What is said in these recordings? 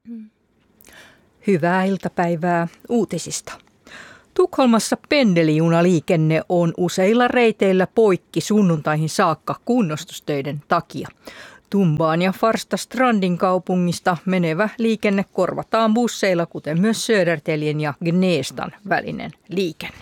Hyvää iltapäivää uutisista. Tukholmassa pendelijunaliikenne on useilla reiteillä poikki sunnuntaihin saakka kunnostustöiden takia. Tumbaan ja Farstastrandin kaupungista menevä liikenne korvataan busseilla, kuten myös Södertäljen ja Gnestan välinen liikenne.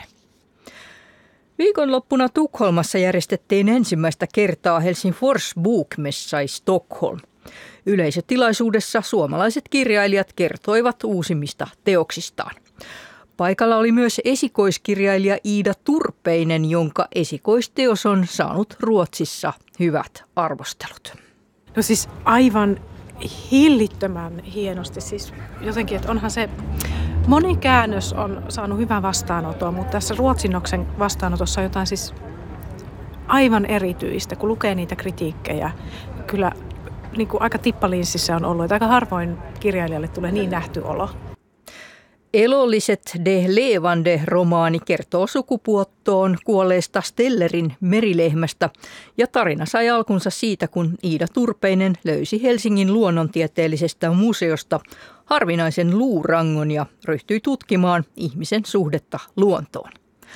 Viikonloppuna Tukholmassa järjestettiin ensimmäistä kertaa Helsingfors Bokmässa i Stockholm. Yleisötilaisuudessa suomalaiset kirjailijat kertoivat uusimmista teoksistaan. Paikalla oli myös esikoiskirjailija Iida Turpeinen, jonka esikoisteos on saanut Ruotsissa hyvät arvostelut. No siis aivan hillittömän hienosti. Siis jotenkin, että onhan se moni käännös on saanut hyvän vastaanoton, mutta tässä ruotsinoksen vastaanotossa on jotain siis aivan erityistä, kun lukee niitä kritiikkejä. Kyllä niin kuin aika tippalinssissä on ollut, että aika harvoin kirjailijalle tulee niin nähty olo. Elolliset de Levande-romaani kertoo sukupuuttoon kuolleesta Stellerin merilehmästä ja tarina sai alkunsa siitä, kun Iida Turpeinen löysi Helsingin luonnontieteellisestä museosta harvinaisen luurangon ja ryhtyi tutkimaan ihmisen suhdetta luontoon.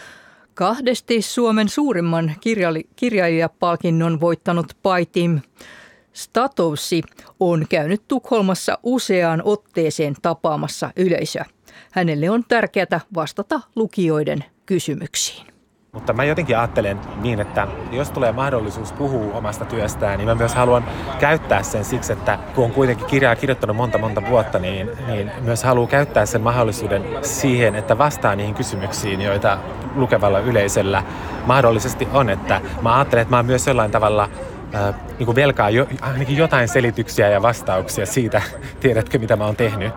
Kahdesti Suomen suurimman kirjailijapalkinnon voittanut Paitim Statowski on käynyt Tukholmassa useaan otteeseen tapaamassa yleisöä. Hänelle on tärkeää vastata lukijoiden kysymyksiin. Mutta mä jotenkin ajattelen niin, että jos tulee mahdollisuus puhua omasta työstään, niin mä myös haluan käyttää sen siksi, että kun on kuitenkin kirjaa kirjoittanut monta vuotta, niin myös haluan käyttää sen mahdollisuuden siihen, että vastaa niihin kysymyksiin, joita lukevalla yleisöllä mahdollisesti on. Että mä ajattelen, että mä oon myös jollain tavalla niin kuin velkaa ainakin jotain selityksiä ja vastauksia siitä, tiedätkö mitä mä oon tehnyt.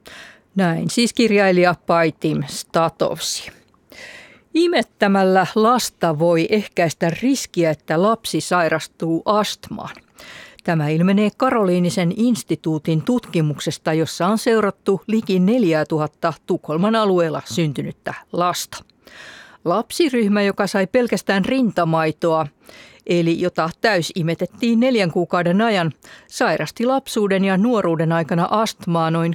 Näin siis kirjailija Paitim Statowski. Imettämällä lasta voi ehkäistä riskiä, että lapsi sairastuu astmaan. Tämä ilmenee Karoliinisen instituutin tutkimuksesta, jossa on seurattu liki 4000 Tukholman alueella syntynyttä lasta. Lapsiryhmä, joka sai pelkästään rintamaitoa, eli jota täysimetettiin 4 kuukauden ajan, sairasti lapsuuden ja nuoruuden aikana astmaa noin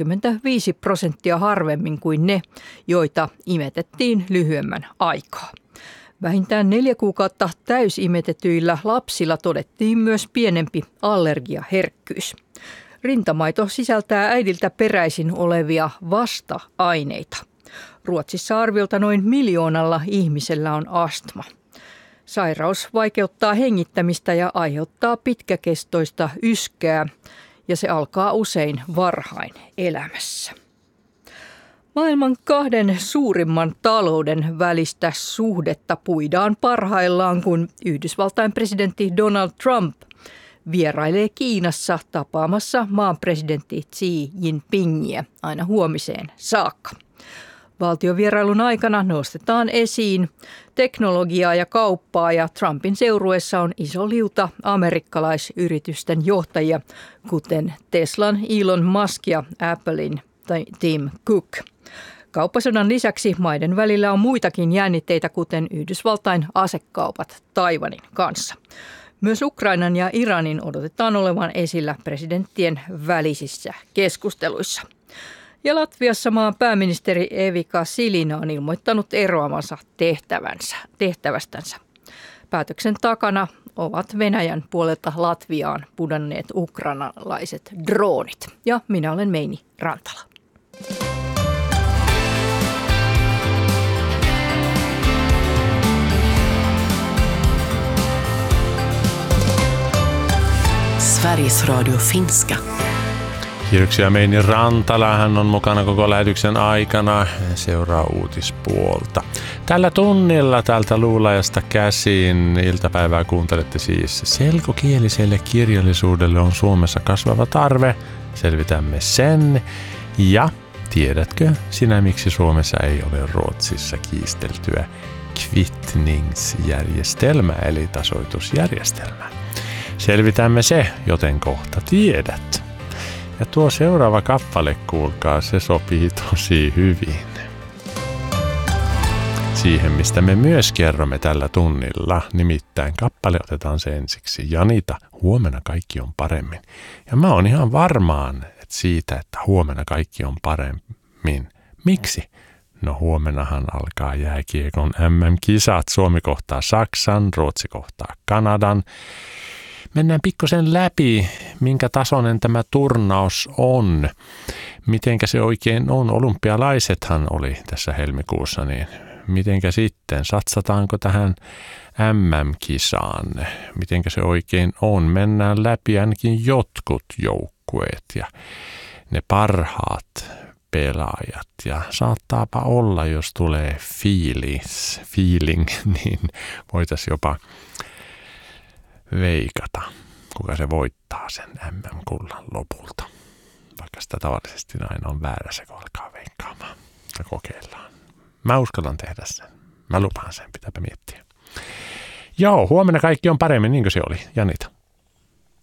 25% harvemmin kuin ne, joita imetettiin lyhyemmän aikaa. Vähintään 4 kuukautta täysimetetyillä lapsilla todettiin myös pienempi allergiaherkkyys. Rintamaito sisältää äidiltä peräisin olevia vasta-aineita. Ruotsissa arviolta noin 1 miljoonalla ihmisellä on astma. Sairaus vaikeuttaa hengittämistä ja aiheuttaa pitkäkestoista yskää, ja se alkaa usein varhain elämässä. Maailman 2 suurimman talouden välistä suhdetta puidaan parhaillaan, kun Yhdysvaltain presidentti Donald Trump vierailee Kiinassa tapaamassa maan presidentti Xi Jinpingiä aina huomiseen saakka. Valtiovierailun aikana nostetaan esiin teknologiaa ja kauppaa, ja Trumpin seurueessa on iso liuta amerikkalaisyritysten johtajia, kuten Teslan Elon Musk ja Applein Tim Cook. Kauppasodan lisäksi maiden välillä on muitakin jännitteitä, kuten Yhdysvaltain asekaupat Taiwanin kanssa. Myös Ukrainan ja Iranin odotetaan olevan esillä presidenttien välisissä keskusteluissa. Ja Latviassa maan pääministeri Evika Silina on ilmoittanut eroamansa tehtävästänsä. Päätöksen takana ovat Venäjän puolelta Latviaan pudonneet ukrainalaiset droonit. Ja minä olen Meini Rantala. Sveriges Radio Finska. Kiitoksia Meini Rantala. Hän on mukana koko lähetyksen aikana. Seuraa uutispuolta. Tällä tunnilla täältä Luulajasta käsin iltapäivää kuuntelette siis selkokieliselle kirjallisuudelle on Suomessa kasvava tarve. Selvitämme sen. Ja tiedätkö sinä, miksi Suomessa ei ole Ruotsissa kiisteltyä kvittningsjärjestelmää eli tasoitusjärjestelmää? Selvitämme se, joten kohta tiedät. Ja tuo seuraava kappale, kuulkaa, se sopii tosi hyvin siihen, mistä me myös kerromme tällä tunnilla. Nimittäin kappale otetaan se ensiksi. Janita, huomenna kaikki on paremmin. Ja mä oon ihan varmaan, siitä, että huomenna kaikki on paremmin. Miksi? No huomennahan alkaa jääkiekon MM-kisat. Suomi kohtaa Saksan, Ruotsi kohtaa Kanadan. Mennään pikkusen läpi, minkä tasoinen tämä turnaus on. Mitenkä se oikein on? Olympialaisethan oli tässä helmikuussa, niin mitenkä sitten? Satsataanko tähän MM-kisaan? Mitenkä se oikein on? Mennään läpi ainakin jotkut joukkueet ja ne parhaat pelaajat. Ja saattaapa olla, jos tulee feeling, niin voitaisiin jopa veikata, kuka se voittaa sen MM-kullan lopulta. Vaikka sitä tavallisesti aina on väärässä, kun alkaa veikkaamaan ja kokeillaan. Mä uskallan tehdä sen. Mä lupaan sen, pitääpä miettiä. Joo, huomenna kaikki on paremmin, niin kuin se oli. Janita.